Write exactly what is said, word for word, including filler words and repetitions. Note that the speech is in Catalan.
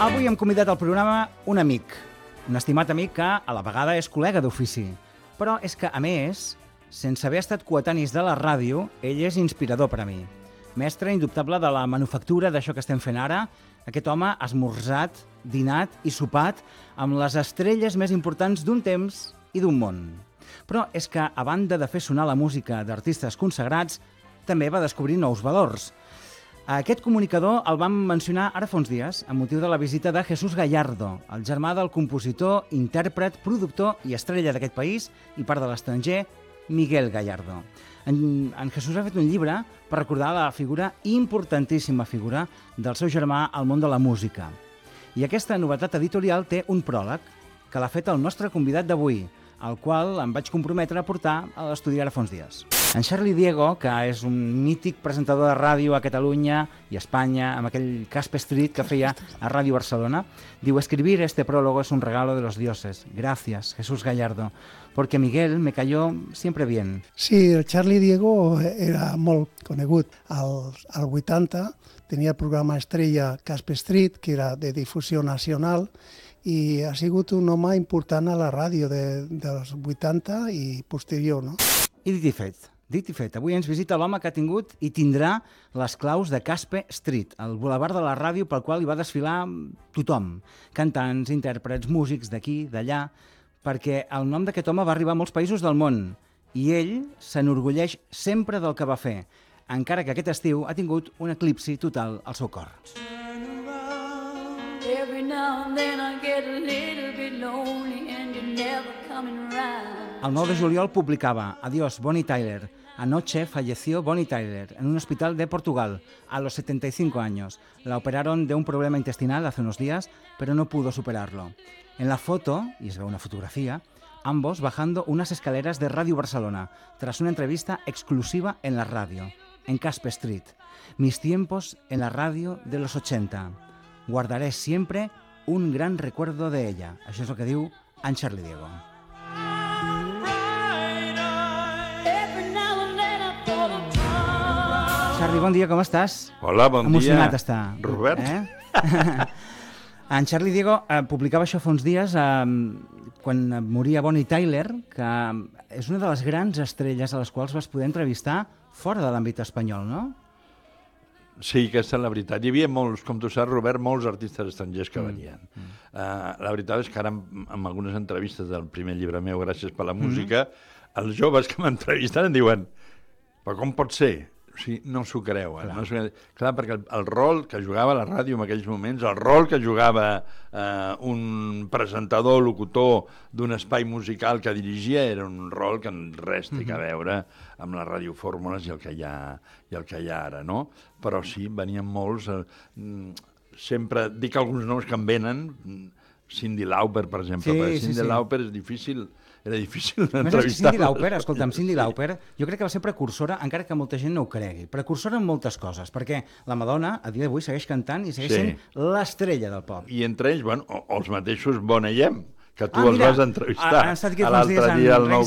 Avui hem convidat al programa un amic, un estimat amic que a la vegada és col·lega d'ofici. Però és que, a més, sense haver estat coetanis de la ràdio, ell és inspirador per a mi. Mestre indubtable de la manufactura d'això que estem fent ara, aquest home ha esmorzat, dinat i sopat amb les estrelles més importants d'un temps i d'un món. Però és que, a banda de fer sonar la música d'artistes consagrats, també va descobrir nous valors. Aquest comunicador el vam mencionar ara fa uns dies amb motiu de la visita de Jesús Gallardo, el germà del compositor, intèrpret, productor i estrella d'aquest país i part de l'estranger, Miguel Gallardo. En, en Jesús ha fet un llibre per recordar la figura, importantíssima figura, del seu germà al món de la música. I aquesta novetat editorial té un pròleg que l'ha fet el nostre convidat d'avui, al qual em vaig comprometre a portar a l'estudi ara fa uns dies. En Charlie Diego, que és un mític presentador de ràdio a Catalunya i a Espanya, amb aquell Caspe Street que feia a Ràdio Barcelona, diu: escribir este prólogo es un regalo de los dioses. Gracias, Jesús Gallardo, porque Miguel me cayó siempre bien. Sí, el Charlie Diego era molt conegut. Al, al vuitanta tenia el programa estrella Caspe Street, que era de difusió nacional, i ha sigut un home important a la ràdio de, dels vuitanta i posterior, no? I dit i fet, dit i fet, avui ens visita l'home que ha tingut i tindrà les claus de Caspe Street, el bulevard de la ràdio pel qual hi va desfilar tothom, cantants, intèrprets, músics d'aquí, d'allà, perquè el nom d'aquest home va arribar a molts països del món i ell s'enorgulleix sempre del que va fer, encara que aquest estiu ha tingut un eclipsi total al seu cor. Every now and then I get a little bit lonely and you're never coming around. El nou de juliol publicaba: Adiós, Bonnie Tyler. Anoche falleció Bonnie Tyler en un hospital de Portugal a los setenta y cinco años. La operaron de un problema intestinal hace unos días, pero no pudo superarlo. En la foto, y es una fotografía, ambos bajando unas escaleras de Radio Barcelona, tras una entrevista exclusiva en la radio, en Caspe Street. Mis tiempos en la radio de los ochenta. Guardaré siempre un gran recuerdo de ella. Això és el que diu en Charlie Diego. Charlie, bon dia, com estàs? Hola, bon Emocionat dia. està. Robert. Eh? En Charlie Diego eh, publicava això fa uns dies eh, quan moria Bonnie Tyler, que és una de les grans estrelles a les quals vas poder entrevistar fora de l'àmbit espanyol, no? Sí, aquesta és la veritat. Hi havia molts, com tu saps, Robert, molts artistes estrangers que venien. Mm. Uh, la veritat és que ara, amb, amb algunes entrevistes del primer llibre meu, Gràcies per la música, mm. els joves que m'entrevisten em diuen: però com pot ser? O sigui, no s'ho creu. Eh? Clar. No s'ho creu. Clar, perquè el, el rol que jugava la ràdio en aquells moments, el rol que jugava eh, un presentador, locutor d'un espai musical que dirigia, era un rol que res té a veure amb les radiofórmules i el que hi ha, i el que hi ha ara, no? Però sí, venien molts. Eh, sempre dic alguns noms que em venen. Cindy Lauper, per exemple. Sí, perquè sí, Cindy sí. Lauper és difícil... Era difícil Més és que d'entrevistar. Cindy Lauper, escolta'm, Cindy Lauper, jo crec que va ser precursora, encara que molta gent no ho cregui, precursora en moltes coses, perquè la Madonna, a dia d'avui, segueix cantant i segueix Sí. sent l'estrella del pop. I entre ells, bueno, o, o els mateixos Boney M, que tu Ah, els mira, vas entrevistar ha- han estat aquí fa uns l'altre dies en dia al Nou